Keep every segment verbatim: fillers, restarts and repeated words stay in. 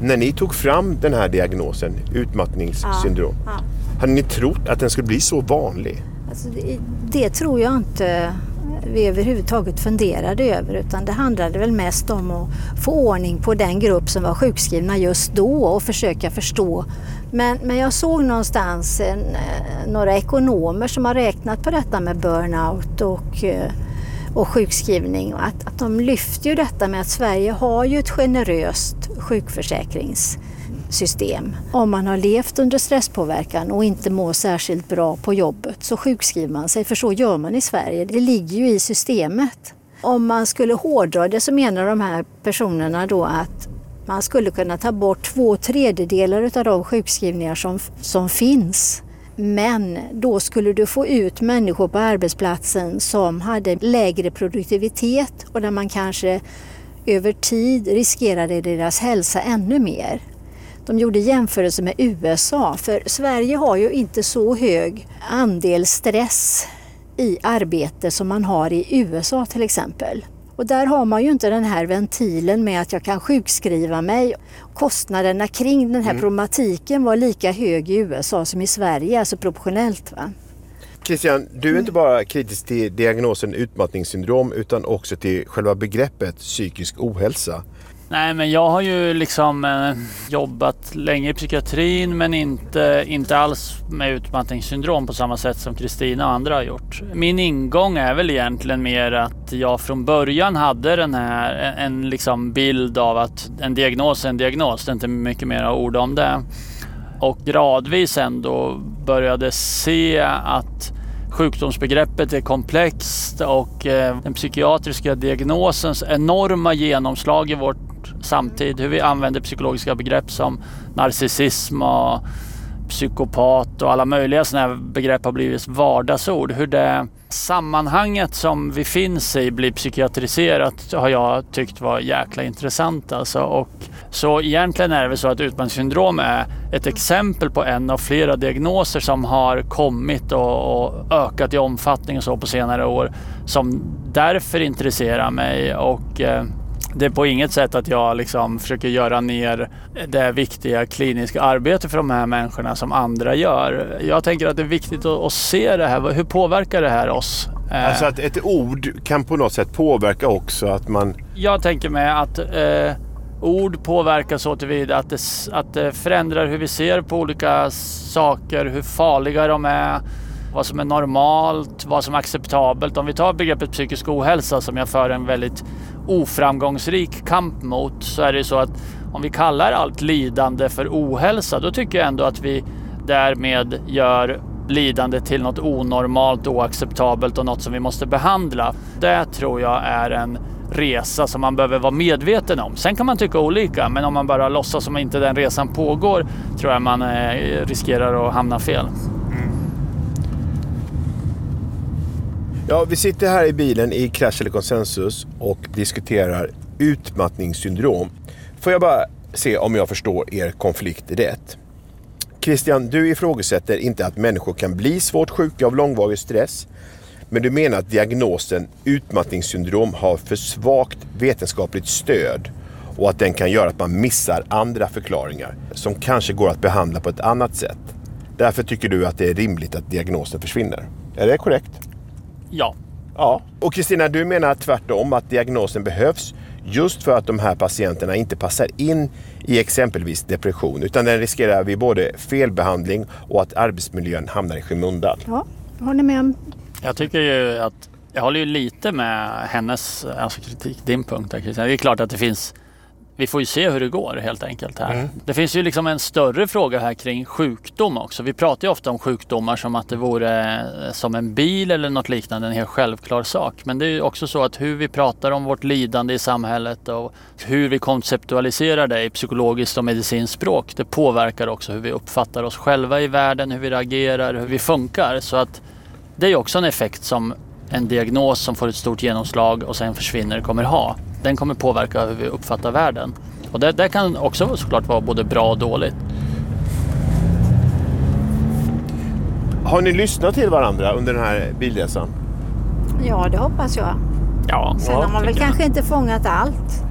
När ni tog fram den här diagnosen, utmattningssyndrom, Ja, ja. hade ni trott att den skulle bli så vanlig? Alltså det, det tror jag inte vi överhuvudtaget funderade över, utan det handlade väl mest om att få ordning på den grupp som var sjukskrivna just då och försöka förstå. Men, men jag såg någonstans en, några ekonomer som har räknat på detta med burnout och, och sjukskrivning. Och att, att de lyfter ju detta med att Sverige har ju ett generöst sjukförsäkringssystem. Om man har levt under stresspåverkan och inte mår särskilt bra på jobbet så sjukskriver man sig, för så gör man i Sverige. Det ligger ju i systemet. Om man skulle hårdra det så menar de här personerna då att man skulle kunna ta bort två tredjedelar av de sjukskrivningar som, som finns. Men då skulle du få ut människor på arbetsplatsen som hade lägre produktivitet och där man kanske över tid riskerade deras hälsa ännu mer. De gjorde jämförelse med U S A, för Sverige har ju inte så hög andel stress i arbete som man har i U S A till exempel. Och där har man ju inte den här ventilen med att jag kan sjukskriva mig. Kostnaderna kring den här mm. problematiken var lika hög i U S A som i Sverige, alltså proportionellt, va? Christian, du är mm. inte bara kritisk till diagnosen utmattningssyndrom utan också till själva begreppet psykisk ohälsa. Nej, men jag har ju liksom eh, jobbat länge i psykiatrin men inte, inte alls med utmattningssyndrom på samma sätt som Kristina och andra har gjort. Min ingång är väl egentligen mer att jag från början hade den här, en, en liksom bild av att en diagnos är en diagnos, det är inte mycket mer ord om det. Och gradvis ändå började se att sjukdomsbegreppet är komplext och eh, den psykiatriska diagnosens enorma genomslag i vårt samtid, hur vi använder psykologiska begrepp som narcissism och psykopat och alla möjliga sådana här begrepp har blivit vardagsord. Hur det sammanhanget som vi finns i blir psykiatriserat har jag tyckt var jäkla intressant. Alltså. Och så egentligen är det väl så att utmattningssyndrom är ett exempel på en av flera diagnoser som har kommit och, och ökat i omfattning och så på senare år som därför intresserar mig. Och eh, det är på inget sätt att jag liksom försöker göra ner det viktiga kliniska arbetet för de här människorna som andra gör. Jag tänker att det är viktigt att, att se det här. Hur påverkar det här oss? Alltså att ett ord kan på något sätt påverka också att man... Jag tänker mig att eh, ord påverkar så tillvida att det, att det förändrar hur vi ser på olika saker, hur farliga de är, vad som är normalt, vad som är acceptabelt. Om vi tar begreppet psykisk ohälsa som jag för en väldigt oframgångsrik kamp mot, så är det så att om vi kallar allt lidande för ohälsa, då tycker jag ändå att vi därmed gör lidande till något onormalt, oacceptabelt och något som vi måste behandla. Det tror jag är en resa som man behöver vara medveten om. Sen kan man tycka olika, men om man bara låtsas som inte den resan pågår tror jag man eh, riskerar att hamna fel. Ja, vi sitter här i bilen i Krasch eller Konsensus och diskuterar utmattningssyndrom. Får jag bara se om jag förstår er konflikt rätt. Christian, du ifrågasätter inte att människor kan bli svårt sjuka av långvarig stress, men du menar att diagnosen utmattningssyndrom har för svagt vetenskapligt stöd och att den kan göra att man missar andra förklaringar som kanske går att behandla på ett annat sätt. Därför tycker du att det är rimligt att diagnosen försvinner. Är det korrekt? Ja. Ja. Och Kristina, du menar tvärtom att diagnosen behövs just för att de här patienterna inte passar in i exempelvis depression, utan den riskerar vid både felbehandling och att arbetsmiljön hamnar i skymundan. Ja, jag håller med om. Jag tycker ju att jag håller ju lite med hennes alltså kritik, din punkt där, Christian. Det är klart att det finns, vi får ju se hur det går helt enkelt här. Mm. Det finns ju liksom en större fråga här kring sjukdom också. Vi pratar ju ofta om sjukdomar som att det vore som en bil eller något liknande, en helt självklar sak. Men det är ju också så att hur vi pratar om vårt lidande i samhället och hur vi konceptualiserar det i psykologiskt och medicinskt språk, det påverkar också hur vi uppfattar oss själva i världen, hur vi reagerar, hur vi funkar. Så att det är också en effekt som en diagnos som får ett stort genomslag och sen försvinner kommer ha. Den kommer påverka hur vi uppfattar världen. Och det, det kan också såklart vara både bra och dåligt. Har ni lyssnat till varandra under den här bilresan? Ja, det hoppas jag. Ja, Sen har man väl kanske inte fångat allt.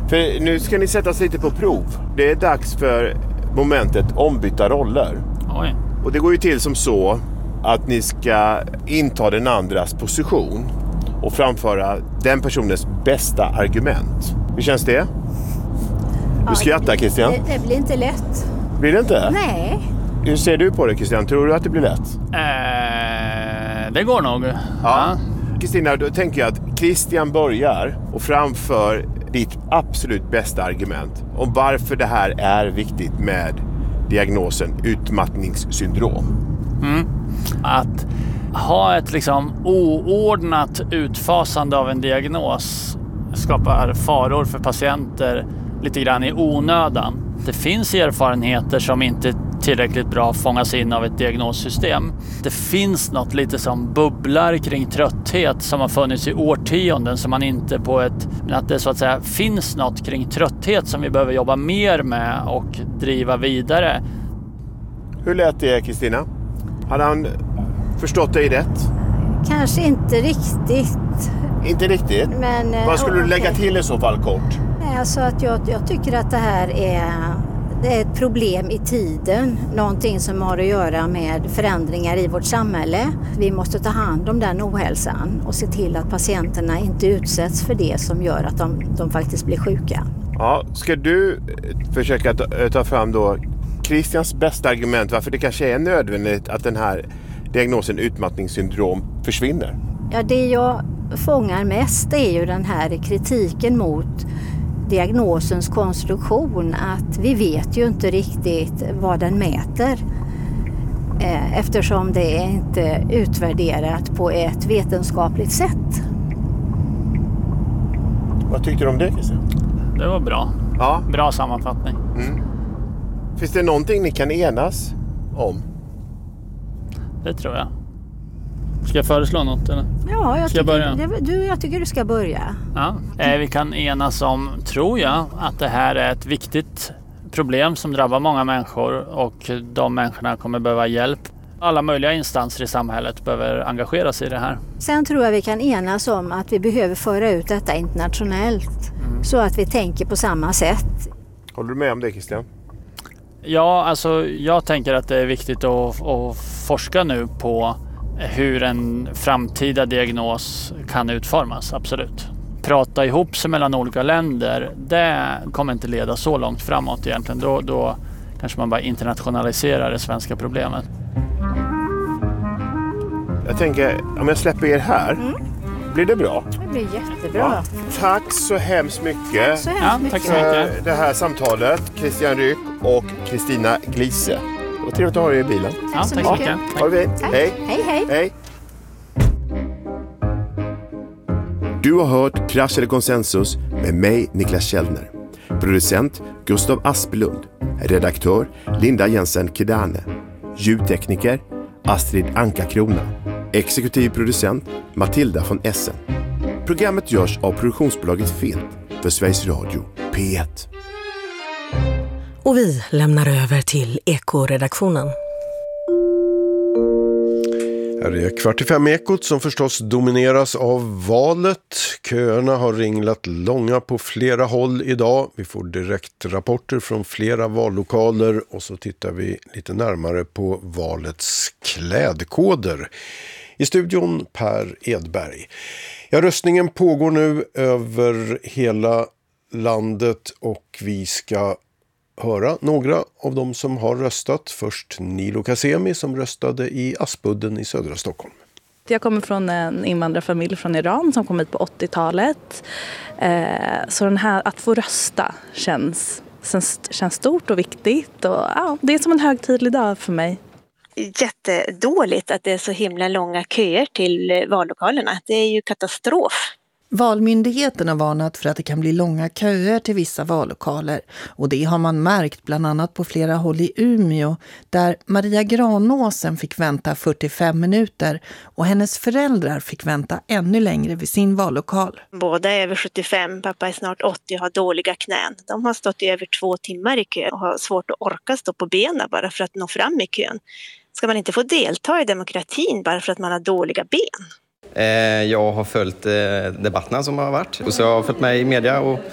För nu ska ni sättas lite på prov. Det är dags för momentet ombytta roller. Oj. Och det går ju till som så att ni ska inta den andras position och framföra den personens bästa argument. Hur känns det? Du skrattar, Christian. Det, det blir inte lätt. Blir det inte? Nej. Hur ser du på det, Christian? Tror du att det blir lätt? Eh, det går nog. Ja. Kristina, då tänker jag att Christian börjar och framför ditt absolut bästa argument om varför det här är viktigt med diagnosen utmattningssyndrom. Mm. Att ha ett liksom oordnat utfasande av en diagnos skapar faror för patienter lite grann i onödan. Det finns erfarenheter som inte tillräckligt bra fångas in av ett diagnossystem. Det finns något lite som bubblar kring trötthet som har funnits i årtionden som man inte på ett... Men att det så att säga finns något kring trötthet som vi behöver jobba mer med och driva vidare. Hur lät det, Kristina? Hade han förstått dig rätt? Kanske inte riktigt. Inte riktigt? Men, vad skulle oh, du lägga okay. till i så fall kort? Alltså att jag, jag tycker att det här är, det är ett problem i tiden. Någonting som har att göra med förändringar i vårt samhälle. Vi måste ta hand om den ohälsan och se till att patienterna inte utsätts för det som gör att de, de faktiskt blir sjuka. Ja, ska du försöka ta, ta fram då Christians bästa argument varför det kanske är nödvändigt att den här diagnosen utmattningssyndrom försvinner? Ja, det jag fångar mest är ju den här kritiken mot diagnosens konstruktion, att vi vet ju inte riktigt vad den mäter eftersom det är inte utvärderat på ett vetenskapligt sätt. Vad tyckte du om det, Christian? Det var bra. Ja. Bra sammanfattning. Mm. Finns det någonting ni kan enas om? Det tror jag. Ska jag föreslå något eller? Ja, jag, ska jag, börja? Det, du, jag tycker du ska börja. Ja. Eh, vi kan enas om, tror jag, att det här är ett viktigt problem som drabbar många människor och de människorna kommer behöva hjälp. Alla möjliga instanser i samhället behöver engagera sig i det här. Sen tror jag vi kan enas om att vi behöver föra ut detta internationellt mm. så att vi tänker på samma sätt. Håller du med om det, Christian? Ja, alltså jag tänker att det är viktigt att, att forska nu på hur en framtida diagnos kan utformas, absolut. Prata ihop sig mellan olika länder, det kommer inte leda så långt framåt egentligen. Då, då kanske man bara internationaliserar det svenska problemet. Jag tänker, om jag släpper er här, mm. blir det bra? Det blir jättebra. Ja. Tack så hemskt mycket, tack så hemskt ja, mycket. Tack så mycket för det här samtalet. Christian Ryck och Kristina Gliese. Det var trevligt att ha er i bilen. Ja, tack så mycket. Ja. Ha det fint. Hej. Hej, hej. Hej. Du har hört Krasch eller konsensus med mig, Niklas Källner. Producent Gustav Aspelund. Redaktör Linda Jensen Kidane. Ljudtekniker Astrid Anka-Krona. Exekutiv producent Matilda von Essen. Programmet görs av produktionsbolaget Filt för Sveriges Radio P ett. Och vi lämnar över till Eko-redaktionen. Här är kvart i fem Ekot som förstås domineras av valet. Köerna har ringlat långa på flera håll idag. Vi får direkt rapporter från flera vallokaler och så tittar vi lite närmare på valets klädkoder. I studion Per Edberg. Ja, röstningen pågår nu över hela landet och vi ska höra några av dem som har röstat. Först Nilo Kasemi som röstade i Aspudden i södra Stockholm. Jag kommer från en invandrarfamilj från Iran som kom hit på åttiotalet. Så den här, att få rösta känns, känns, känns stort och viktigt. Och, ja, det är som en högtidlig dag för mig. Jättedåligt att det är så himla långa köer till vallokalerna. Det är ju katastrof. Valmyndigheten har varnat för att det kan bli långa köer till vissa vallokaler och det har man märkt bland annat på flera håll i Umeå där Maria Granåsen fick vänta fyrtiofem minuter och hennes föräldrar fick vänta ännu längre vid sin vallokal. Båda är över sjuttiofem, pappa är snart åttio och har dåliga knän. De har stått i över två timmar i kö och har svårt att orka stå på benen bara för att nå fram i kön. Ska man inte få delta i demokratin bara för att man har dåliga ben? Jag har följt debatterna som har varit och så jag har följt med i media och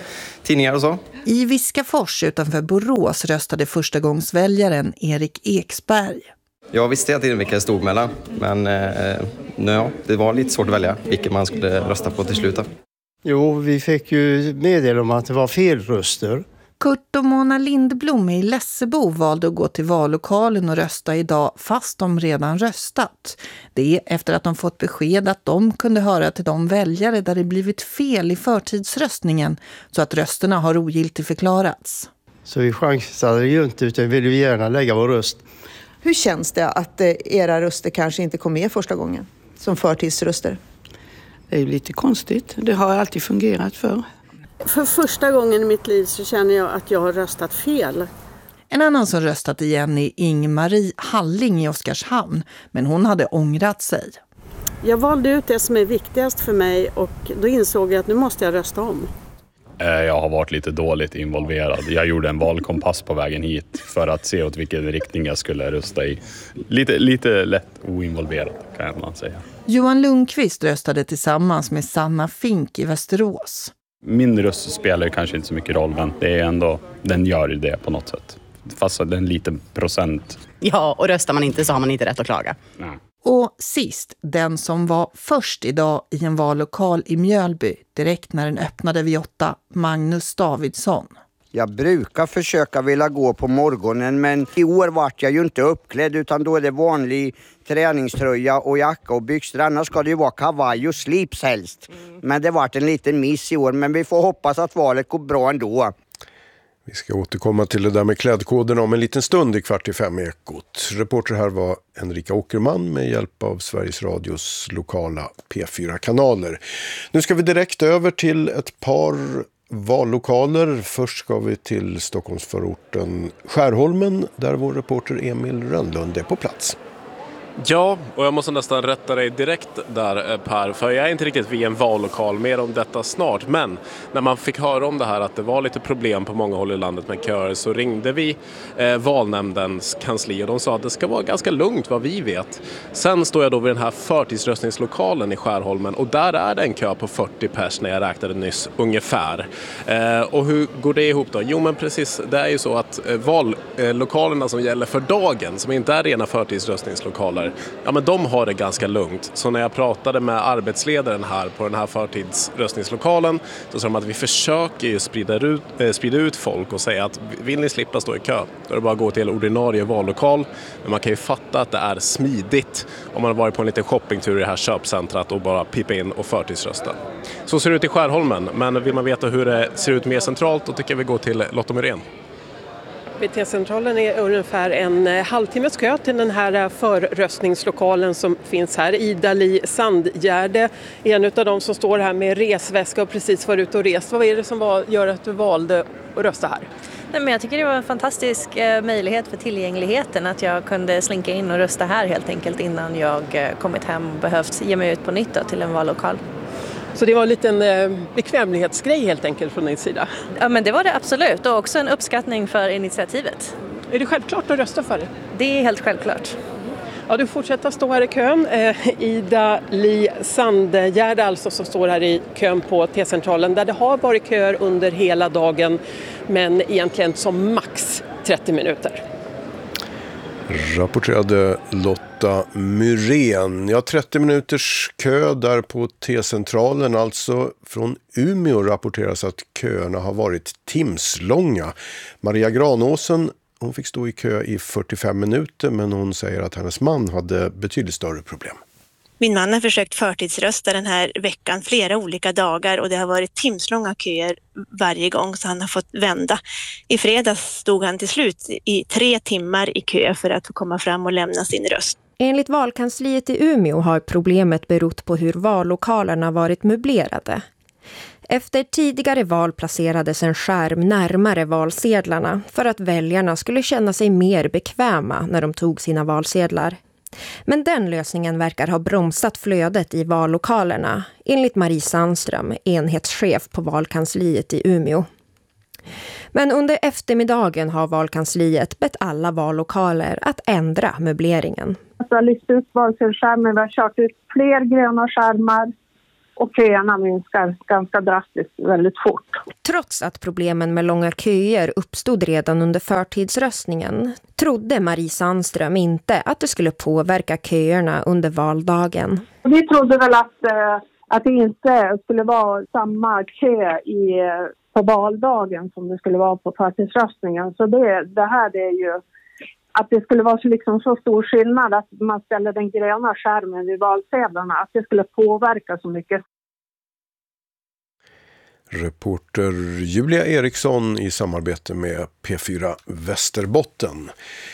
tidningar och så. I Viskafors utanför Borås röstade förstagångsväljaren Erik Eksberg. Jag visste hela tiden vilka jag stod mellan, men eh, ja, det var lite svårt att välja vilken man skulle rösta på till slut. Jo, vi fick ju meddela om att det var fel röster. Kurt och Mona Lindblom i Lessebo valde att gå till vallokalen och rösta idag fast de redan röstat. Det är efter att de fått besked att de kunde höra till de väljare där det blivit fel i förtidsröstningen så att rösterna har ogiltigt förklarats. Så vi chansade ju inte utan ville gärna lägga vår röst. Hur känns det att era röster kanske inte kom med första gången som förtidsröster? Det är ju lite konstigt. Det har alltid fungerat för. För första gången i mitt liv så känner jag att jag har röstat fel. En annan som röstat igen är Ingmarie Halling i Oskarshamn, men hon hade ångrat sig. Jag valde ut det som är viktigast för mig och då insåg jag att nu måste jag rösta om. Jag har varit lite dåligt involverad. Jag gjorde en valkompass på vägen hit för att se åt vilken riktning jag skulle rösta i. Lite, lite lätt oinvolverad kan man säga. Johan Lundqvist röstade tillsammans med Sanna Fink i Västerås. Min röst spelar kanske inte så mycket roll, men det är ändå, den gör det på något sätt. Fast det är en liten procent. Ja, och röstar man inte så har man inte rätt att klaga. Nej. Och sist, den som var först idag i en vallokal i Mjölby, direkt när den öppnade vid åtta, Magnus Davidsson. Jag brukar försöka vilja gå på morgonen, men i år vart jag ju inte uppklädd utan då är det vanlig träningströja och jacka och byxor. Annars ska det ju vara kavaj och slips helst. Mm. Men det vart en liten miss i år, men vi får hoppas att valet går bra ändå. Vi ska återkomma till det där med klädkoden om en liten stund i Kvart i fem Ekot. Reporter här var Enrika Åkerman med hjälp av Sveriges Radios lokala P fyra-kanaler. Nu ska vi direkt över till ett par vallokaler. Först ska vi till Stockholmsförorten Skärholmen där vår reporter Emil Rönnlund är på plats. Ja, och jag måste nästan rätta dig direkt där Per, för jag är inte riktigt vid en vallokal, mer om detta snart. Men när man fick höra om det här att det var lite problem på många håll i landet med köer så ringde vi eh, valnämndens kansli och de sa att det ska vara ganska lugnt vad vi vet. Sen står jag då vid den här förtidsröstningslokalen i Skärholmen och där är det en kö på fyrtio pers när jag räknade nyss ungefär. Eh, och hur går det ihop då? Jo men precis, det är ju så att eh, vallokalerna som gäller för dagen, som inte är rena förtidsröstningslokaler, ja men de har det ganska lugnt. Så när jag pratade med arbetsledaren här på den här förtidsröstningslokalen så sa de att vi försöker ju sprida ut, eh, sprida ut folk och säga att vill ni slippa stå i kö då är det bara att gå till ordinarie vallokal. Men man kan ju fatta att det är smidigt om man har varit på en liten shoppingtur i det här köpcentrat och bara pipa in och förtidsrösta. Så ser det ut i Skärholmen, men vill man veta hur det ser ut mer centralt då tycker jag vi går till Lotta Myrén. Vid T-centralen är ungefär en halvtimmes kö till den här förröstningslokalen som finns här. Ida-Li Sandgärde är en av de som står här med resväska och precis var ute och rest. Vad är det som var, gör att du valde att rösta här? Nej, men jag tycker det var en fantastisk eh, möjlighet för tillgängligheten att jag kunde slinka in och rösta här helt enkelt innan jag eh, kommit hem och behövt ge mig ut på nytt då, till en vallokal. Så det var en liten eh, bekvämlighetsgrej helt enkelt från din sida? Ja men det var det absolut och också en uppskattning för initiativet. Är det självklart att rösta för det? Det är helt självklart. Ja, du fortsätter stå här i kön. Eh, Ida-Li Sandgärde alltså som står här i kön på T-centralen där det har varit köer under hela dagen men egentligen som max trettio minuter. Rapporterade Lotta Myrén. Ja, trettio minuters kö där på T-centralen. Alltså från Umeå rapporteras att köerna har varit timslånga. Maria Granåsen, hon fick stå i kö i fyrtiofem minuter men hon säger att hennes man hade betydligt större problem. Min man har försökt förtidsrösta den här veckan flera olika dagar och det har varit timslånga köer varje gång så han har fått vända. I fredags stod han till slut i tre timmar i kö för att få komma fram och lämna sin röst. Enligt valkansliet i Umeå har problemet berott på hur vallokalerna varit möblerade. Efter tidigare val placerades en skärm närmare valsedlarna för att väljarna skulle känna sig mer bekväma när de tog sina valsedlar. Men den lösningen verkar ha bromsat flödet i vallokalerna, enligt Marie Sandström, enhetschef på valkansliet i Umeå. Men under eftermiddagen har valkansliet bett alla vallokaler att ändra möbleringen. Vi har lyft ut valsedelsskärmen, vi har kört ut fler gröna skärmar och köerna minskar ganska drastiskt väldigt fort. Trots att problemen med långa köer uppstod redan under förtidsröstningen trodde Marie Sandström inte att det skulle påverka köerna under valdagen. Vi trodde väl att, att det inte skulle vara samma kö i, på valdagen som det skulle vara på förtidsröstningen. Så det, det här det är ju att det skulle vara så, liksom så stor skillnad att man ställer den gröna skärmen vid valsedlarna, att det skulle påverka så mycket. Reporter Julia Eriksson i samarbete med P fyra Västerbotten.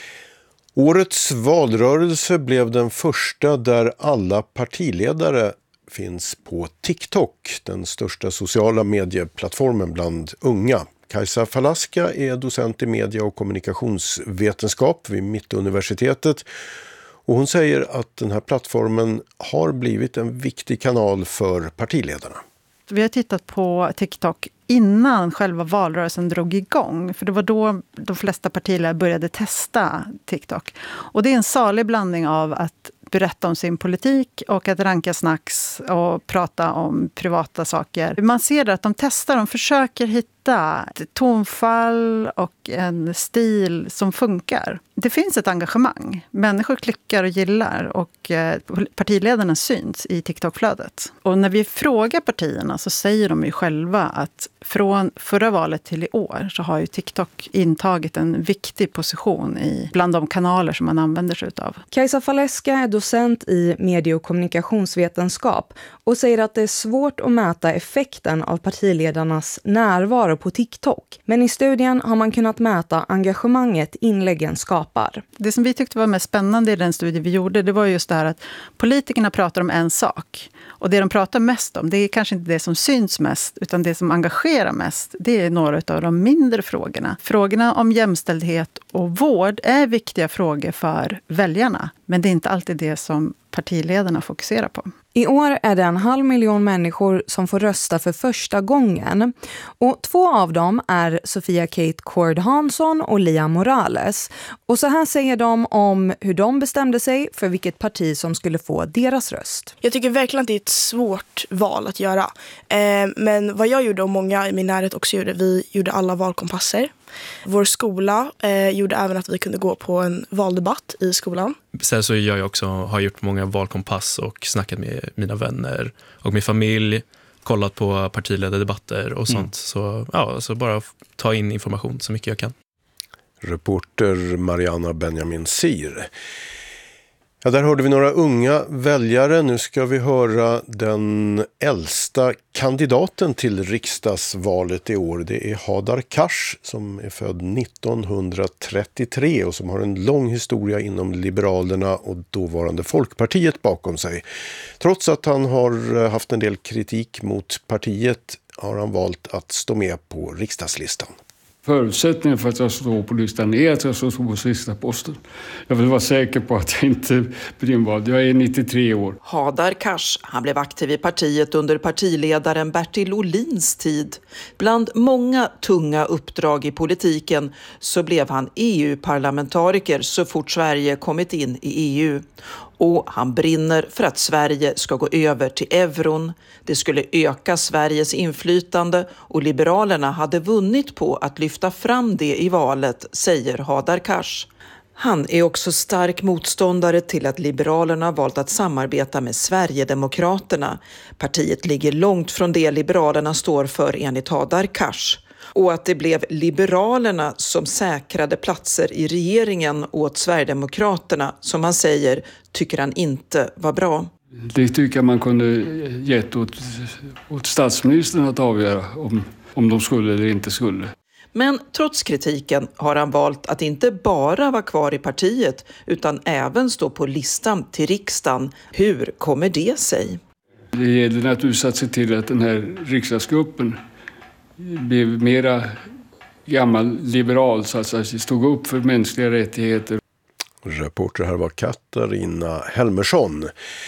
Årets valrörelse blev den första där alla partiledare finns på TikTok, den största sociala medieplattformen bland unga. Kajsa Falaska är docent i media- och kommunikationsvetenskap vid Mittuniversitetet och hon säger att den här plattformen har blivit en viktig kanal för partiledarna. Vi har tittat på TikTok innan själva valrörelsen drog igång. För det var då de flesta partiledare började testa TikTok. Och det är en salig blandning av att berätta om sin politik och att ranka snacks och prata om privata saker. Man ser att de testar, de försöker hitta ett tonfall och en stil som funkar. Det finns ett engagemang. Människor klickar och gillar och partiledarna syns i TikTok-flödet. Och när vi frågar partierna så säger de ju själva att från förra valet till i år så har ju TikTok intagit en viktig position i bland de kanaler som man använder sig av. Kajsa Falaska är docent i medie- och kommunikationsvetenskap och säger att det är svårt att mäta effekten av partiledarnas närvaro på TikTok. Men i studien har man kunnat mäta engagemanget inläggen skapar. Det som vi tyckte var mest spännande i den studie vi gjorde, det var just det här att politikerna pratar om en sak. Och det de pratar mest om, det är kanske inte det som syns mest, utan det som engagerar mest, det är några av de mindre frågorna. Frågorna om jämställdhet och vård är viktiga frågor för väljarna, men det är inte alltid det som partiledarna fokuserar på. I år är det en halv miljon människor som får rösta för första gången. Och två av dem är Sofia Kate Cord Hansson och Lia Morales. Och så här säger de om hur de bestämde sig för vilket parti som skulle få deras röst. Jag tycker verkligen att det är ett svårt val att göra. Eh, men vad jag gjorde och många i min närhet också gjorde, vi gjorde alla valkompasser. Vår skola eh, gjorde även att vi kunde gå på en valdebatt i skolan. Sen så jag också har gjort många valkompass och snackat med mina vänner och min familj, kollat på partiledardebatter och sånt. Mm. Så, ja, så bara ta in information så mycket jag kan. Reporter Mariana Benjamin Sir. Ja, där hörde vi några unga väljare. Nu ska vi höra den äldsta kandidaten till riksdagsvalet i år. Det är Hadar Cars som är född nittonhundratrettiotre och som har en lång historia inom Liberalerna och dåvarande Folkpartiet bakom sig. Trots att han har haft en del kritik mot partiet har han valt att stå med på riksdagslistan. Förutsättningen för att jag står på listan är att jag står på sista posten. Jag vill vara säker på att jag inte blir invald. Jag är nittiotre år. Hadar Cars, han blev aktiv i partiet under partiledaren Bertil Ohlins tid. Bland många tunga uppdrag i politiken så blev han E U-parlamentariker så fort Sverige kommit in i E U. Och han brinner för att Sverige ska gå över till euron. Det skulle öka Sveriges inflytande och Liberalerna hade vunnit på att lyfta fram det i valet, säger Hadar Cars. Han är också stark motståndare till att Liberalerna valt att samarbeta med Sverigedemokraterna. Partiet ligger långt från det Liberalerna står för enligt Hadar Cars. Och att det blev Liberalerna som säkrade platser i regeringen åt Sverigedemokraterna, som han säger, tycker han inte var bra. Det tycker jag man kunde gett åt, åt statsministern att avgöra om, om de skulle eller inte skulle. Men trots kritiken har han valt att inte bara vara kvar i partiet utan även stå på listan till riksdagen. Hur kommer det sig? Det gäller naturligtvis att se till att den här riksdagsgruppen blev mera gammal liberal, så att säga, stod upp för mänskliga rättigheter. Reporter här var Katarina Helmersson.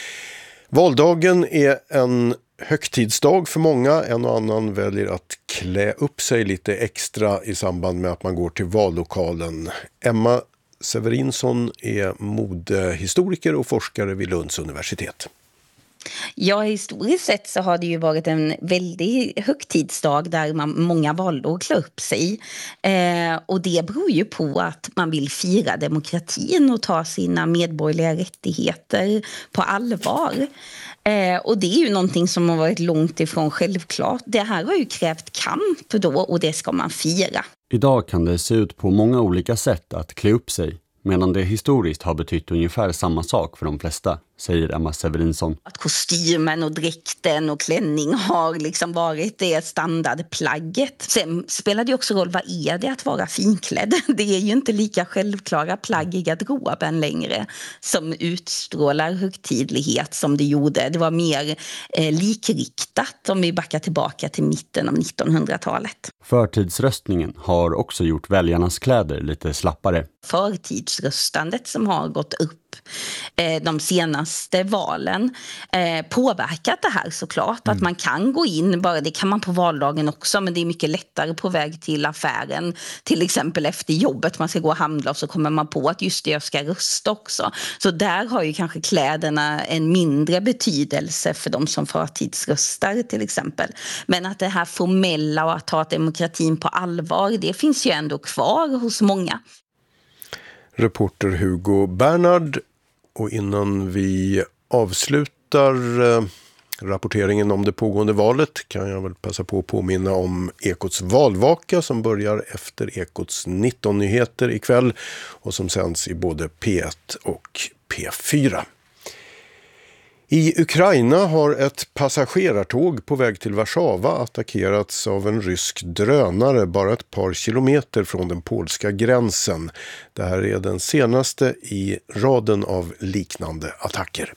Valdagen är en högtidsdag för många. En och annan väljer att klä upp sig lite extra i samband med att man går till vallokalen. Emma Severinsson är modehistoriker och forskare vid Lunds universitet. Ja, historiskt sett så har det ju varit en väldigt högtidsdag där man, många valår klär upp sig. Eh, och det beror ju på att man vill fira demokratin och ta sina medborgerliga rättigheter på allvar. Eh, och det är ju någonting som har varit långt ifrån självklart. Det här har ju krävt kamp då och det ska man fira. Idag kan det se ut på många olika sätt att klä upp sig, medan det historiskt har betytt ungefär samma sak för de flesta, säger Emma Severinsson. Att kostymen och dräkten och klänning har liksom varit det standardplagget. Sen spelar det också roll, vad är det att vara finklädd? Det är ju inte lika självklara plagg i garderoben längre som utstrålar högtidlighet som det gjorde. Det var mer eh, likriktat om vi backar tillbaka till mitten av nittonhundratalet. Förtidsröstningen har också gjort väljarnas kläder lite slappare. Förtidsröstandet som har gått upp eh, de senaste valen eh, påverkat det här såklart. Mm. Att man kan gå in, bara det kan man på valdagen också, men det är mycket lättare på väg till affären. Till exempel efter jobbet, man ska gå och handla och så kommer man på att just det, jag ska rösta också. Så där har ju kanske kläderna en mindre betydelse för de som förtidsröstar till exempel. Men att det här formella och att ta demokratin på allvar, det finns ju ändå kvar hos många. Reporter Hugo Bernhard. Och innan vi avslutar eh, rapporteringen om det pågående valet kan jag väl passa på att påminna om Ekots valvaka som börjar efter Ekots nitton-nyheter ikväll och som sänds i både P ett och P fyra. I Ukraina har ett passagerartåg på väg till Warszawa attackerats av en rysk drönare bara ett par kilometer från den polska gränsen. Det här är den senaste i raden av liknande attacker.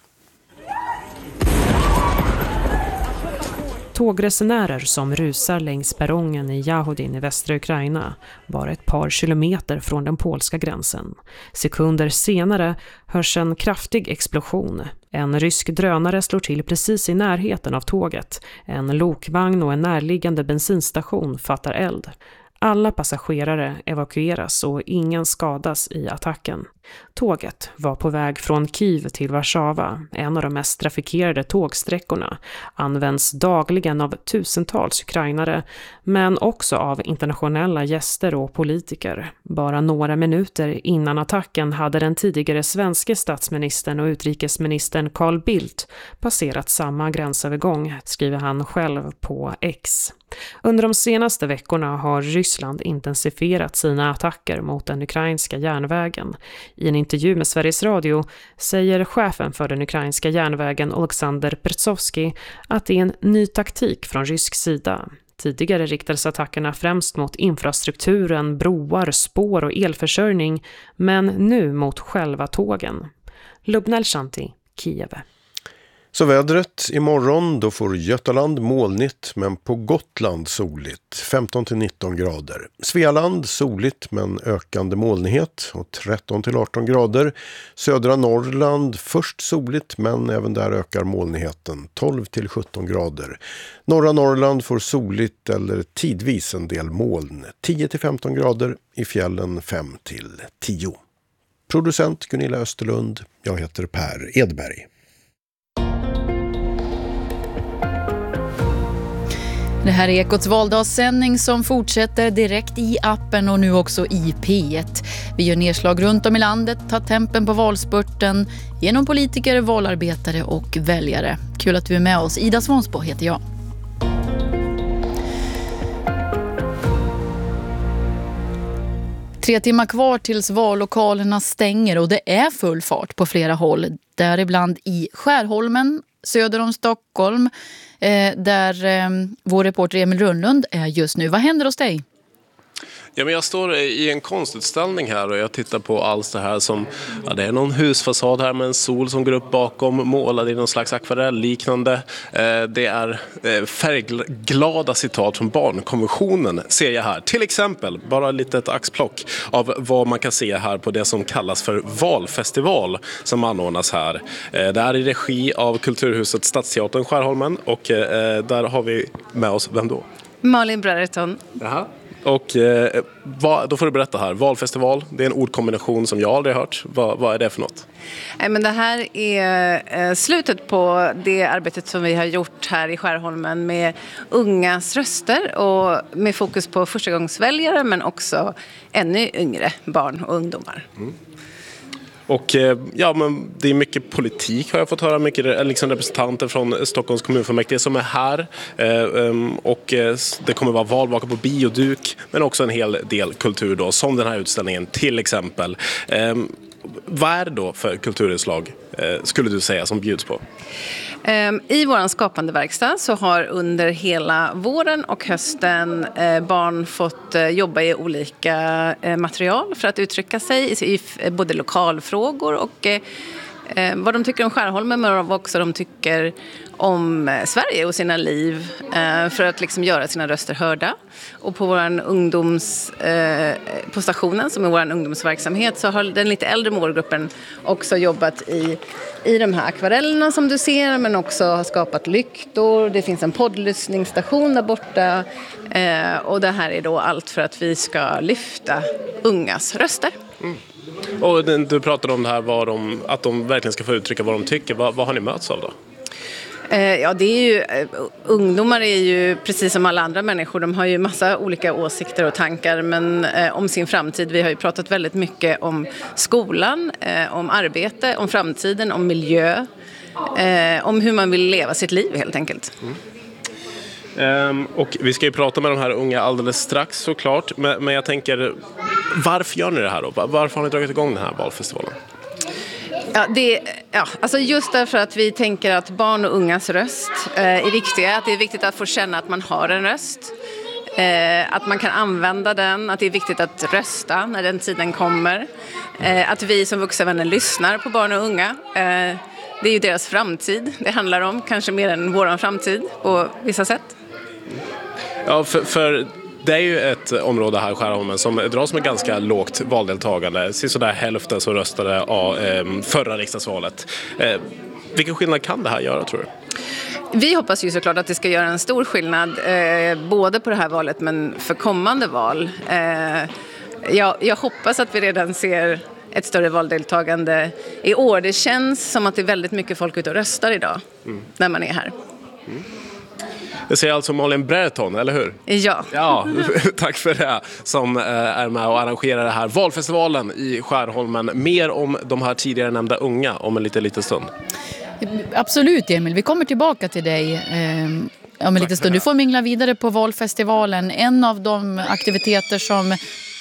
Tågresenärer som rusar längs perrongen i Jahodin i västra Ukraina, bara ett par kilometer från den polska gränsen. Sekunder senare hörs en kraftig explosion. En rysk drönare slår till precis i närheten av tåget. En lokvagn och en närliggande bensinstation fattar eld. Alla passagerare evakueras och ingen skadas i attacken. Tåget var på väg från Kiev till Warszawa, en av de mest trafikerade tågsträckorna, används dagligen av tusentals ukrainare, men också av internationella gäster och politiker. Bara några minuter innan attacken hade den tidigare svenska statsministern och utrikesministern Carl Bildt passerat samma gränsövergång, skriver han själv på X. Under de senaste veckorna har Ryssland intensifierat sina attacker mot den ukrainska järnvägen. I en intervju med Sveriges Radio säger chefen för den ukrainska järnvägen Alexander Pertsovsky att det är en ny taktik från rysk sida. Tidigare riktades attackerna främst mot infrastrukturen, broar, spår och elförsörjning, men nu mot själva tågen. Lubnel Shanti, Kiev. Så vädret imorgon, då får Götaland molnigt men på Gotland soligt, femton till nitton grader. Svealand soligt men ökande molnighet och tretton till arton grader. Södra Norrland först soligt men även där ökar molnigheten, tolv till sjutton grader. Norra Norrland får soligt eller tidvis en del moln, tio till femton grader, i fjällen fem till tio. Producent Gunilla Österlund, jag heter Per Edberg. Det här är Ekots valdagssändning som fortsätter direkt i appen och nu också i P ett. Vi gör nedslag runt om i landet, tar tempen på valspurten genom politiker, valarbetare och väljare. Kul att du är med oss. Ida Svansbo heter jag. Tre timmar kvar tills vallokalerna stänger och det är full fart på flera håll. Däribland i Skärholmen, söder om Stockholm, eh, där eh, vår reporter Emil Rönnlund är just nu. Vad händer hos dig? Ja, men jag står i en konstutställning här och jag tittar på allt det här som, ja, det är någon husfasad här med en sol som går upp bakom, målad i någon slags akvarellliknande. Eh, det är eh, färgglada citat från barnkonventionen ser jag här. Till exempel, bara lite ett axplock av vad man kan se här på det som kallas för valfestival som anordnas här. Eh, det är i regi av Kulturhuset Stadsteatern Skärholmen och eh, där har vi med oss, vem då? Malin Brärton. Jaha. Och eh, vad, då får du berätta här. Valfestival, det är en ordkombination som jag aldrig har hört. Vad, vad är det för något? Nej, men det här är eh, slutet på det arbetet som vi har gjort här i Skärholmen med ungas röster och med fokus på förstagångsväljare men också ännu yngre barn och ungdomar. Mm. Och ja, men det är mycket politik har jag fått höra, mycket liksom representanter från Stockholms kommunfullmäktige som är här och det kommer vara valvaka på bioduk men också en hel del kultur då, som den här utställningen till exempel. Vad är det då för kulturinslag skulle du säga som bjuds på? I vår skapande verkstad så har under hela våren och hösten barn fått jobba i olika material för att uttrycka sig i både lokalfrågor och vad de tycker om Skärholmen men också vad de tycker om Sverige och sina liv för att liksom göra sina röster hörda. Och på vår ungdoms på stationen som är vår ungdomsverksamhet så har den lite äldre målgruppen också jobbat i i de här akvarellerna som du ser men också har skapat lyktor. Det finns en poddlyssningsstation där borta och det här är då allt för att vi ska lyfta ungas röster. Mm. Och du pratade om det här vad de, att de verkligen ska få uttrycka vad de tycker. Vad, vad har ni möts av då? Ja, det är ju, ungdomar är ju precis som alla andra människor, de har ju massa olika åsikter och tankar men eh, om sin framtid. Vi har ju pratat väldigt mycket om skolan, eh, om arbete, om framtiden, om miljö, eh, om hur man vill leva sitt liv helt enkelt. Mm. Um, och vi ska ju prata med de här unga alldeles strax såklart, men, men jag tänker, varför gör ni det här då? Varför har ni dragit igång den här valfestivalen? Ja, det, ja, alltså just därför att vi tänker att barn och ungas röst eh, är viktiga. Att det är viktigt att få känna att man har en röst. Eh, att man kan använda den. Att det är viktigt att rösta när den tiden kommer. Eh, att vi som vuxna vänner lyssnar på barn och unga. Eh, det är ju deras framtid det handlar om. Kanske mer än vår framtid på vissa sätt. Ja, för... för... Det är ju ett område här i Skärholmen som dras med ganska lågt valdeltagande. Sådär hälften som röstade ja, förra riksdagsvalet. Eh, vilken skillnad kan det här göra tror du? Vi hoppas ju såklart att det ska göra en stor skillnad eh, både på det här valet men för kommande val. Eh, jag, jag hoppas att vi redan ser ett större valdeltagande i år. Det känns som att det är väldigt mycket folk ute och röstar idag mm. när man är här. Mm. Det säger alltså Malin Brereton, eller hur? Ja. Ja, tack för det. Som är med och arrangerar det här valfestivalen i Skärholmen. Mer om de här tidigare nämnda unga om en liten, liten stund. Absolut, Emil. Vi kommer tillbaka till dig eh, om en liten stund. Du får mingla vidare på valfestivalen. En av de aktiviteter som...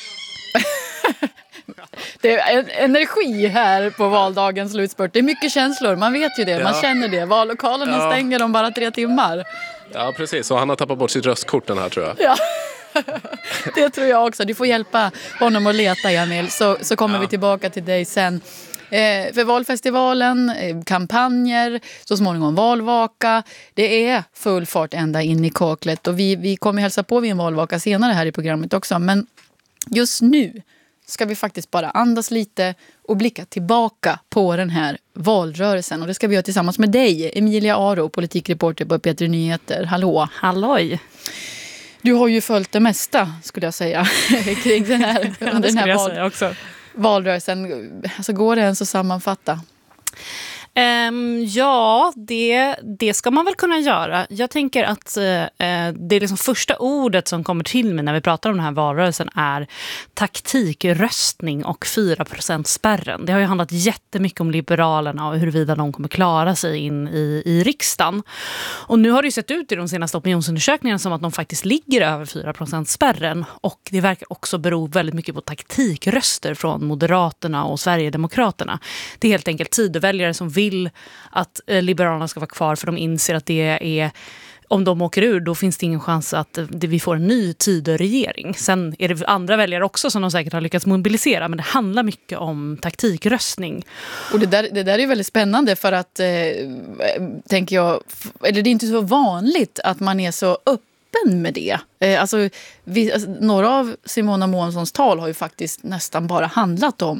Det är energi här på valdagens slutspurt. Det är mycket känslor, man vet ju det, man ja. känner det. Vallokalerna ja. stänger om bara tre timmar. Ja, precis. Och han har tappat bort sitt röstkort den här, tror jag. Ja, det tror jag också. Du får hjälpa honom att leta, Emil, så, så kommer ja. vi tillbaka till dig sen. Eh, för valfestivalen, eh, kampanjer, så småningom valvaka. Det är full fart ända in i kaklet. Och vi, vi kommer hälsa på vid en valvaka senare här i programmet också. Men just nu ska vi faktiskt bara andas lite och blicka tillbaka på den här valrörelsen. Och det ska vi göra tillsammans med dig, Emilia Aro, politikreporter på P tre Nyheter. Hallå! Halloj! Du har ju följt det mesta, skulle jag säga, kring den här, under den här val- också. valrörelsen. Alltså, går det ens att sammanfatta? Um, ja, det, det ska man väl kunna göra. Jag tänker att uh, det är liksom första ordet som kommer till mig när vi pratar om den här valrörelsen är taktikröstning och fyra procent spärren. Det har ju handlat jättemycket om Liberalerna och huruvida de kommer klara sig in i, i riksdagen. Och nu har det ju sett ut i de senaste opinionsundersökningarna som att de faktiskt ligger över fyra procent spärren. Och det verkar också bero väldigt mycket på taktikröster från Moderaterna och Sverigedemokraterna. Det är helt enkelt Tidöväljare som vill att Liberalerna ska vara kvar för de inser att det är, om de åker ur då finns det ingen chans att vi får en ny Tidö-regering. Sen är det andra väljare också som de säkert har lyckats mobilisera, men det handlar mycket om taktikröstning. Och det där, det där är väldigt spännande för att eh, tänker jag, eller det är inte så vanligt att man är så öppen med det. Eh, alltså, vi, alltså, några av Simona Månssons tal har ju faktiskt nästan bara handlat om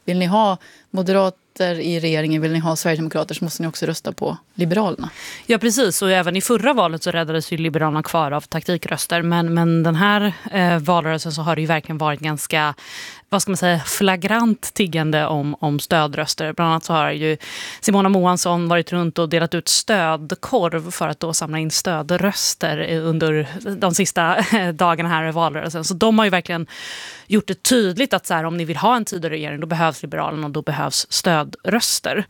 Vill ni ha moderater i regeringen, vill ni ha sverigedemokrater, så måste ni också rösta på Liberalerna. Ja, precis. Och även i förra valet så räddades ju Liberalerna kvar av taktikröster. Men, men den här eh, valrörelsen så har det ju verkligen varit ganska, vad ska man säga, flagrant tiggande om, om stödröster. Bland annat så har ju Simona Moansson varit runt och delat ut stödkorv för att då samla in stödröster under de sista dagarna här i valrörelsen. Så de har ju verkligen gjort det tydligt att så här, om ni vill ha en tidigare regering, då behövs Liberalerna och då behövs stödröster.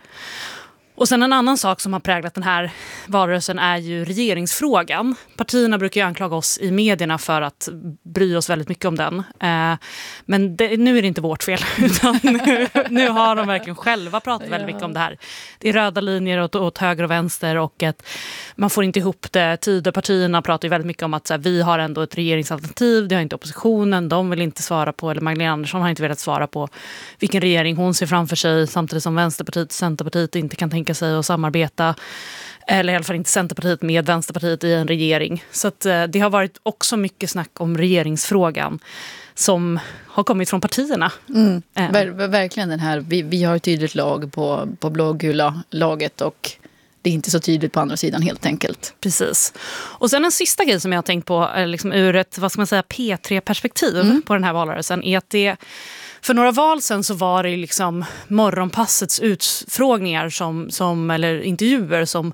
Och sen en annan sak som har präglat den här valrörelsen är ju regeringsfrågan. Partierna brukar ju anklaga oss i medierna för att bry oss väldigt mycket om den. Eh, men det, nu är det inte vårt fel, utan nu, nu har de verkligen själva pratat väldigt mycket om det här. Det är röda linjer åt, åt höger och vänster och att man får inte ihop det. Tidöpartierna pratar ju väldigt mycket om att så här, vi har ändå ett regeringsalternativ, det har inte oppositionen, de vill inte svara på, eller Magdalena Andersson har inte velat svara på vilken regering hon ser framför sig, samtidigt som Vänsterpartiet och Centerpartiet inte kan tänka sig att samarbeta, eller i alla fall inte Centerpartiet med Vänsterpartiet i en regering. Så att, eh, det har varit också mycket snack om regeringsfrågan som har kommit från partierna. Mm. Eh. Ver- verkligen den här, vi, vi har ett tydligt lag på, på blågula laget och det är inte så tydligt på andra sidan helt enkelt. Precis. Och sen en sista grej som jag har tänkt på liksom ur ett, vad ska man säga, P tre-perspektiv mm. på den här valrörelsen är att det för några val sen så var det liksom morgonpassets utfrågningar som, som, eller intervjuer som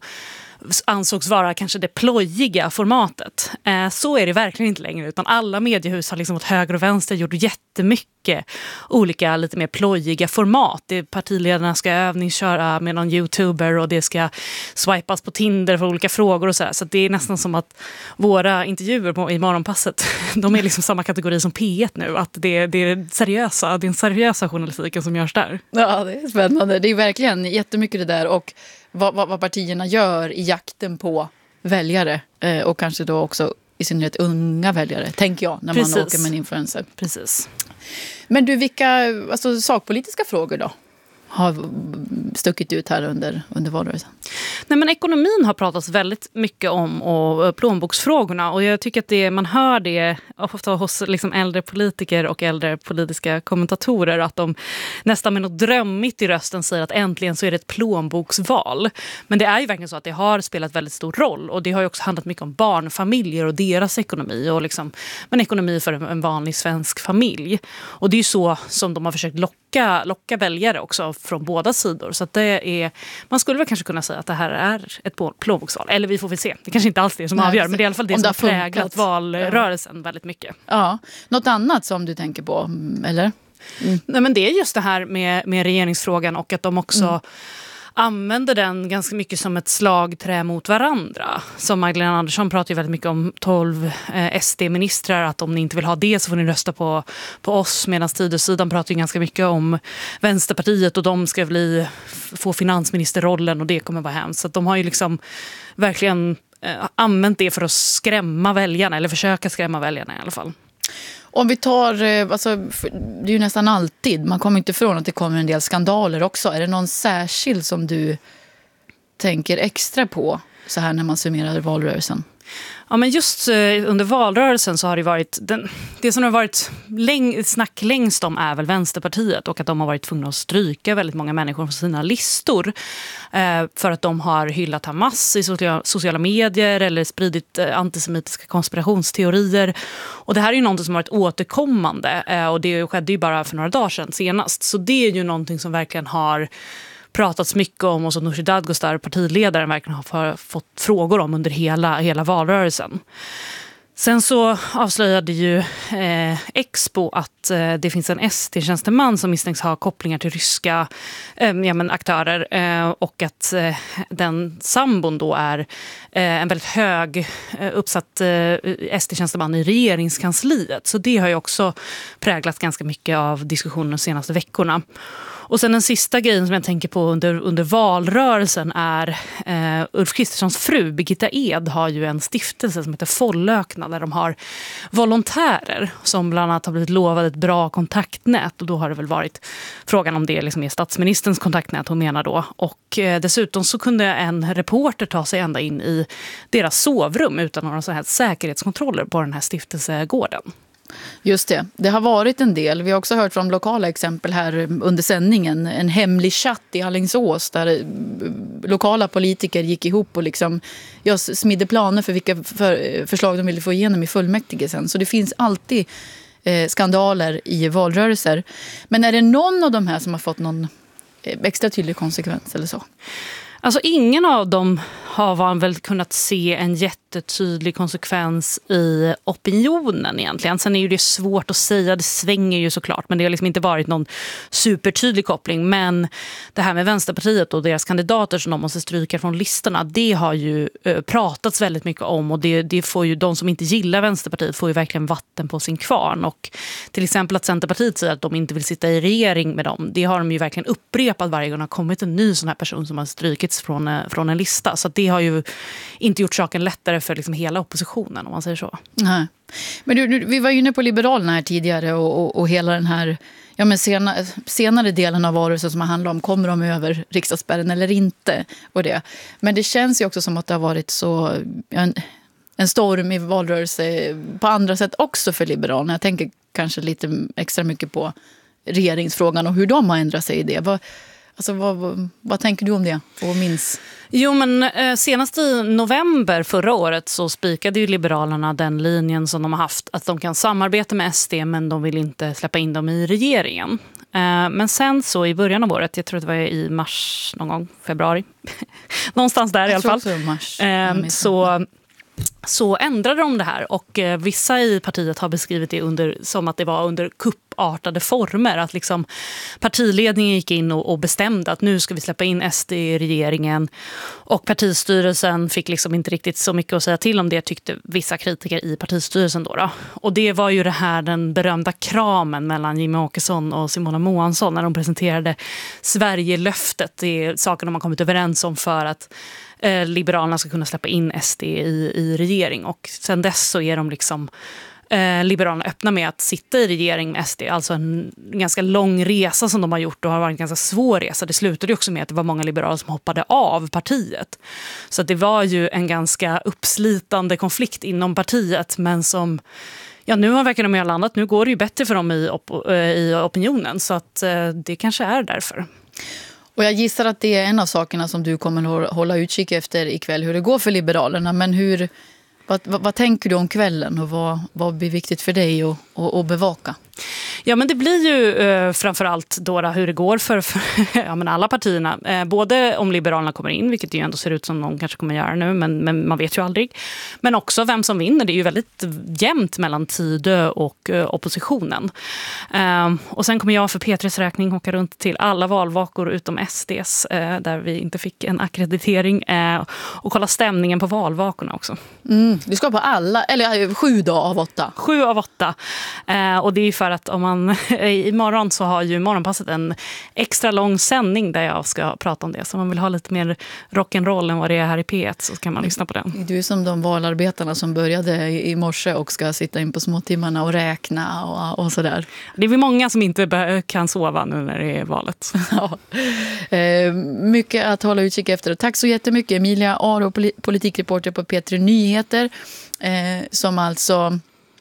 ansågs vara kanske det plojiga formatet. Eh, så är det verkligen inte längre, utan alla mediehus har liksom åt höger och vänster gjort jättemycket olika lite mer plojiga format. Det är partiledarna ska övningsköra med någon youtuber och det ska swipas på Tinder för olika frågor och sådär. Så det är nästan som att våra intervjuer på, i morgonpasset, de är liksom samma kategori som P ett nu. Att det, det är seriösa, det är den seriösa journalistiken som görs där. Ja, det är spännande. Det är verkligen jättemycket det där och Vad, vad, vad partierna gör i jakten på väljare eh, och kanske då också i synnerhet unga väljare, tänker jag, när Precis. man åker med en influencer. Precis. Men du, vilka alltså, sakpolitiska frågor då har stuckit ut här under, under valrörelsen? Nej, men ekonomin har pratats väldigt mycket om och plånboksfrågorna och jag tycker att det, man hör det ofta hos liksom äldre politiker och äldre politiska kommentatorer att de nästan med något drömmigt i rösten säger att äntligen så är det ett plånboksval. Men det är ju verkligen så att det har spelat väldigt stor roll och det har ju också handlat mycket om barnfamiljer och deras ekonomi och liksom, men ekonomi för en vanlig svensk familj. Och det är ju så som de har försökt locka, locka väljare också från båda sidor. Så att det är, man skulle väl kanske kunna säga att det här är ett plånboksval. Eller vi får väl se. Det kanske inte alls är det som Nej, avgör, men det är i alla fall det som har präglat valrörelsen ja. väldigt mycket. Ja. Något annat som du tänker på, eller? Mm. Nej, men det är just det här med, med regeringsfrågan och att de också mm. använder den ganska mycket som ett slagträ mot varandra. Som Magdalena Andersson pratar ju väldigt mycket om tolv eh, S D-ministrar, att om ni inte vill ha det så får ni rösta på, på oss, medan Tidösidan pratar ju ganska mycket om Vänsterpartiet och de ska bli, få finansministerrollen och det kommer vara hemskt. Så att de har ju liksom verkligen eh, använt det för att skrämma väljarna, eller försöka skrämma väljarna i alla fall. Om vi tar, alltså, det är ju nästan alltid, man kommer inte ifrån att det kommer en del skandaler också. Är det någon särskild som du tänker extra på så här när man summerar valrörelsen? Ja, men just under valrörelsen så har det varit, den, det som har varit läng, snack längst om är väl Vänsterpartiet och att de har varit tvungna att stryka väldigt många människor från sina listor eh, för att de har hyllat Hamas i sociala, sociala medier eller spridit eh, antisemitiska konspirationsteorier. Och det här är ju någonting som har varit återkommande eh, och det skedde ju bara för några dagar sedan senast. Så det är ju någonting som verkligen har pratats mycket om och som Nooshi Dadgostar, partiledaren, verkligen har fått frågor om under hela, hela valrörelsen. Sen så avslöjade ju eh, Expo att eh, det finns en S D-tjänsteman som misstänks ha kopplingar till ryska eh, ja, men aktörer eh, och att eh, den sambon då är eh, en väldigt hög eh, uppsatt eh, S D-tjänsteman i regeringskansliet. Så det har ju också präglat ganska mycket av diskussionen de senaste veckorna. Och sen den sista grejen som jag tänker på under, under valrörelsen är eh, Ulf Kristerssons fru Birgitta Ed har ju en stiftelse som heter Follökna där de har volontärer som bland annat har blivit lovade ett bra kontaktnät och då har det väl varit frågan om det liksom är statsministerns kontaktnät hon menar då. Och eh, dessutom så kunde en reporter ta sig ända in i deras sovrum utan några så här säkerhetskontroller på den här stiftelsegården. Just det, det har varit en del. Vi har också hört från lokala exempel här under sändningen. En hemlig chatt i Alingsås där lokala politiker gick ihop och liksom, ja, smidde planer för vilka för, förslag de ville få igenom i fullmäktige sen. Så det finns alltid eh, skandaler i valrörelser. Men är det någon av de här som har fått någon eh, extra tydlig konsekvens eller så? Alltså ingen av dem har man väl kunnat se en jättetydlig konsekvens i opinionen egentligen. Sen är ju det svårt att säga, det svänger ju såklart, men det har liksom inte varit någon supertydlig koppling. Men det här med Vänsterpartiet och deras kandidater som de måste stryka från listorna, det har ju eh, pratats väldigt mycket om, och det, det får ju de som inte gillar Vänsterpartiet får ju verkligen vatten på sin kvarn. Och till exempel att Centerpartiet säger att de inte vill sitta i regering med dem, det har de ju verkligen upprepat varje gång det har kommit en ny sån här person som har strykits från, eh, från en lista. Så att det har ju inte gjort saken lättare för liksom hela oppositionen, om man säger så. Nej. Men du, du, vi var inne på Liberalerna här tidigare och, och, och hela den här ja, men sena, senare delen av valrörelsen som handlar om kommer de över riksdagsspärren eller inte. Och det. Men det känns ju också som att det har varit så en, en storm i valrörelse på andra sätt också för Liberalerna. Jag tänker kanske lite extra mycket på regeringsfrågan och hur de har ändrat sig i det. Vad, alltså, vad, vad, vad tänker du om det och minns? Jo, men eh, senast i november förra året så spikade ju Liberalerna den linjen som de har haft, att de kan samarbeta med S D men de vill inte släppa in dem i regeringen. Eh, men sen så i början av året, jag tror att det var i mars någon gång, februari, någonstans där i alla fall, mars. Eh, så... så ändrade de det här, och eh, vissa i partiet har beskrivit det under, som att det var under kuppartade former, att liksom partiledningen gick in och, och bestämde att nu ska vi släppa in S D i regeringen, och partistyrelsen fick liksom inte riktigt så mycket att säga till om det, tyckte vissa kritiker i partistyrelsen då, då. Och det var ju det här, den berömda kramen mellan Jimmie Åkesson och Simona Moansson när de presenterade Sverigelöftet. Det är saker de har kommit överens om för att eh, Liberalerna ska kunna släppa in S D i, i regering, och sen dess så är de liksom eh, Liberalerna öppna med att sitta i regering med S D, alltså en ganska lång resa som de har gjort, och har varit en ganska svår resa. Det slutade ju också med att det var många liberaler som hoppade av partiet, så att det var ju en ganska uppslitande konflikt inom partiet, men som ja, nu har verkligen de ju landat, nu går det ju bättre för dem i, op- i opinionen, så att eh, det kanske är därför. Och jag gissar att det är en av sakerna som du kommer att hålla utkik efter ikväll, hur det går för Liberalerna. Men hur, vad, vad, vad tänker du om kvällen och vad, vad blir viktigt för dig att, att, att bevaka? Ja, men det blir ju eh, framförallt då hur det går för, för ja, men alla partierna. Eh, både om Liberalerna kommer in, vilket ju ändå ser ut som de kanske kommer göra nu, men, men man vet ju aldrig. Men också vem som vinner. Det är ju väldigt jämnt mellan Tidö och eh, oppositionen. Eh, och sen kommer jag för P tre:s räkning åka runt till alla valvakor utom S D:s, eh, där vi inte fick en akkreditering, eh, och kolla stämningen på valvakorna också. Mm, du ska på alla, eller sju dag av åtta? Sju av åtta. Eh, och det är för att om man, imorgon så har ju Morgonpasset en extra lång sändning där jag ska prata om det. Så om man vill ha lite mer rock'n'roll än vad det är här i P ett, så kan man lyssna på den. Du är som de valarbetarna som började i morse och ska sitta in på småtimmarna och räkna och, och sådär. Det är väl många som inte kan sova nu när det är valet. Ja. Eh, mycket att hålla utkik efter. Tack så jättemycket Emilia Aro, politikreporter på P tre Nyheter, eh, som alltså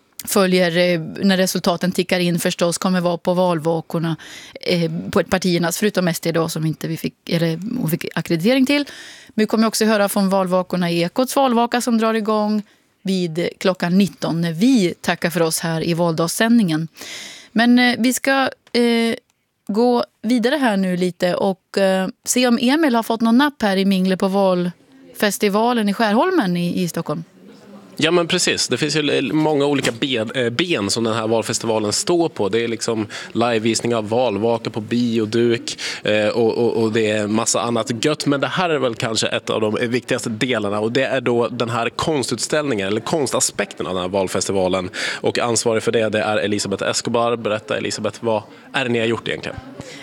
följer när resultaten tickar in, förstås, kommer vara på valvakorna eh, på ett partiernas, förutom S D då, som inte vi fick, eller, fick akkreditering till. Men vi kommer också höra från valvakorna i Ekots valvaka som drar igång vid klockan nitton när vi tackar för oss här i valdagssändningen. Men eh, vi ska eh, gå vidare här nu lite och eh, se om Emil har fått någon napp här i Mingle på valfestivalen i Skärholmen i, i Stockholm. Ja, men precis. Det finns ju många olika ben, ben som den här valfestivalen står på. Det är liksom livevisning av valvaka på bioduk eh, och, och, och det är massa annat gött. Men det här är väl kanske ett av de viktigaste delarna, och det är då den här konstutställningen eller konstaspekten av den här valfestivalen. Och ansvarig för det, det är Elisabeth Escobar. Berätta Elisabeth, vad är det ni har gjort egentligen?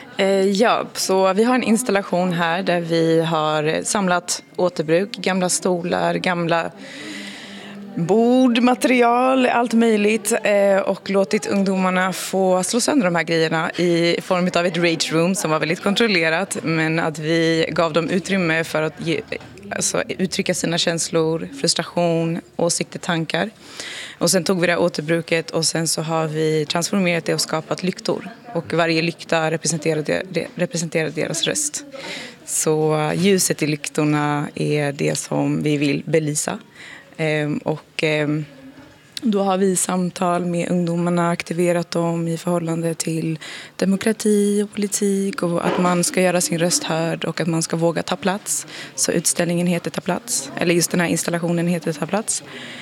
Ja, så vi har en installation här där vi har samlat återbruk, gamla stolar, gamla bord, material, allt möjligt, och låtit ungdomarna få slå sönder de här grejerna i form av ett rage room som var väldigt kontrollerat, men att vi gav dem utrymme för att ge, alltså, uttrycka sina känslor, frustration, åsikter, tankar. Och sen tog vi det här återbruket och sen så har vi transformerat det och skapat lyktor. Och varje lykta representerar, representerar deras röst. Så ljuset i lyktorna är det som vi vill belysa. Ehm, och ehm, då har vi samtal med ungdomarna, aktiverat dem i förhållande till demokrati och politik och att man ska göra sin röst hörd och att man ska våga ta plats. Så utställningen heter Ta plats, eller just den här installationen heter Ta plats.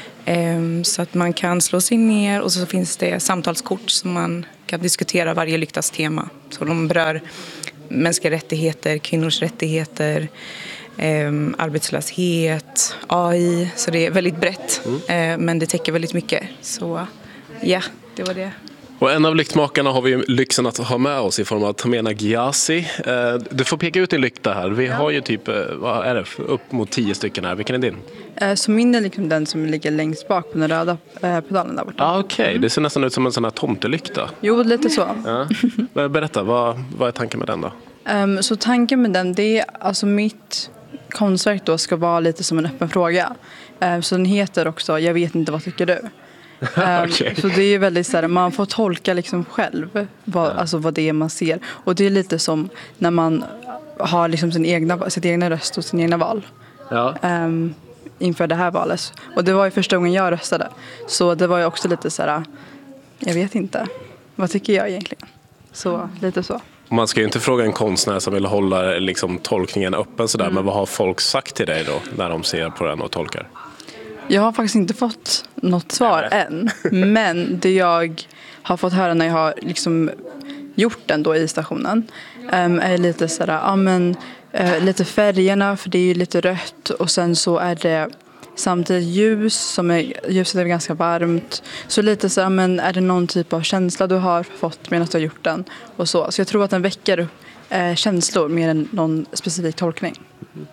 Ehm, så att man kan slå sig ner och så finns det samtalskort som man kan diskutera varje lyktas tema. Så de berör mänskliga rättigheter, kvinnors rättigheter, eh, arbetslöshet, A I. Så det är väldigt brett, mm. eh, men det täcker väldigt mycket. Så ja, det var det. Och en av lyktmakarna har vi lyxen att ha med oss i form av Tamena Ghiasi. Eh, du får peka ut din lykta här. Vi ja. har ju typ, vad är det, upp mot tio stycken här. Vilken är din? Eh, så min är liksom den som ligger längst bak på den röda eh, pedalen där borta. Ah, Okej, okay. mm. Det ser nästan ut som en sån här tomtelykta. Jo, lite så. Ja. Berätta, vad, vad är tanken med den då? Um, så tanken med den, det är alltså mitt konstverk då ska vara lite som en öppen fråga. Um, så den heter också Jag vet inte, vad tycker du? Um, okay. Så det är väldigt så här, man får tolka liksom själv vad, alltså vad det är man ser. Och det är lite som när man har liksom sin egna, sitt egna röst och sin egna val. Ja. Um, inför det här valet. Och det var ju första gången jag röstade. Så det var ju också lite så här, jag vet inte. Vad tycker jag egentligen? Så lite så. Man ska ju inte fråga en konstnär som vill hålla liksom, tolkningen öppen sådär, mm. men vad har folk sagt till dig då när de ser på den och tolkar? Jag har faktiskt inte fått något svar Nej. än. Men det jag har fått höra när jag har liksom gjort den då i stationen um, är lite sådär, ja men uh, lite färgerna, för det är ju lite rött och sen så är det samtidigt ljus som är, ljuset är ganska varmt. Så lite så, men är det någon typ av känsla du har fått medan du har gjort den? Och så. Så jag tror att den väcker eh, känslor mer än någon specifik tolkning. Mm.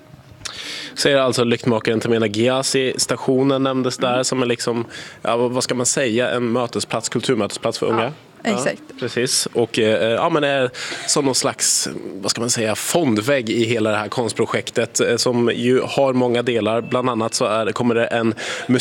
Säger alltså lyktmakaren Tamena Ghiasi. Stationen nämndes där mm. som är liksom, ja, vad ska man säga, en mötesplats, kulturmötesplats för unga. Ja. Exakt. Ja, precis. Och eh, ja, men är som någon slags, vad ska man säga, fondvägg i hela det här konstprojektet eh, som ju har många delar. Bland annat så är, kommer det en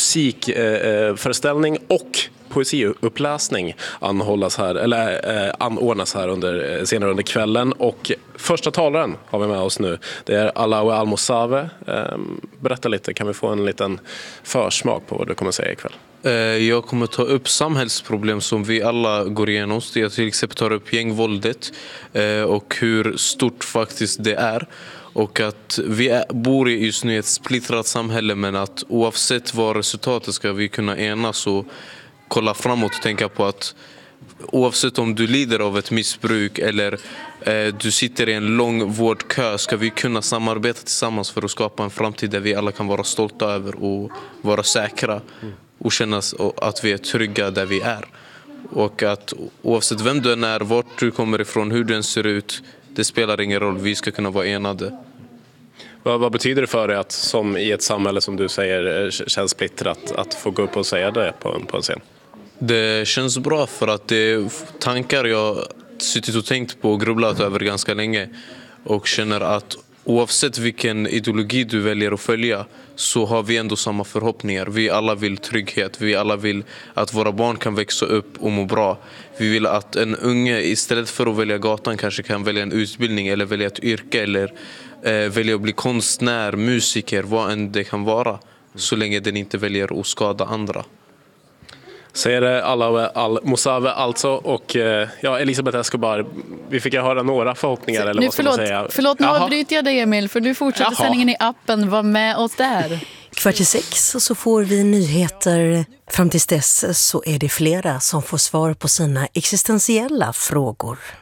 musikföreställning eh, och poesiuppläsning anhållas här, eller eh, anordnas här under, senare under kvällen. Och första talaren har vi med oss nu. Det är Alaoui Al-Mousavi. Eh, berätta lite, kan vi få en liten försmak på vad du kommer säga ikväll? Jag kommer ta upp samhällsproblem som vi alla går igenom. Jag till exempel tar upp gängvåldet och hur stort faktiskt det är. Och att vi är, bor just nu i ett splittrat samhälle, men att oavsett vad resultatet ska vi kunna enas och kolla framåt och tänka på att oavsett om du lider av ett missbruk eller eh, du sitter i en lång vårdkö, ska vi kunna samarbeta tillsammans för att skapa en framtid där vi alla kan vara stolta över och vara säkra och känna att vi är trygga där vi är. Och att oavsett vem du är, vart du kommer ifrån, hur den ser ut, det spelar ingen roll, vi ska kunna vara enade. Vad, vad betyder det för dig att som i ett samhälle som du säger känns splittrat att få gå upp och säga det på en, på en scen? Det känns bra för att det är tankar jag suttit och tänkt på och grubblat över ganska länge och känner att oavsett vilken ideologi du väljer att följa så har vi ändå samma förhoppningar. Vi alla vill trygghet, vi alla vill att våra barn kan växa upp och må bra. Vi vill att en unge istället för att välja gatan kanske kan välja en utbildning eller välja ett yrke eller eh, välja att bli konstnär, musiker, vad än det kan vara. Så länge den inte väljer att skada andra. Säger Alaoui Al-Mousavi alltså, och ja, Elisabeth Escobar, vi fick höra några förhoppningar, eller nu, vad ska förlåt, man säga? Förlåt, nu avbryter jag dig Emil, för du fortsätter Jaha. sändningen i appen, var med oss där. Kvart i sex och så får vi nyheter. Fram tills dess så är det flera som får svar på sina existentiella frågor.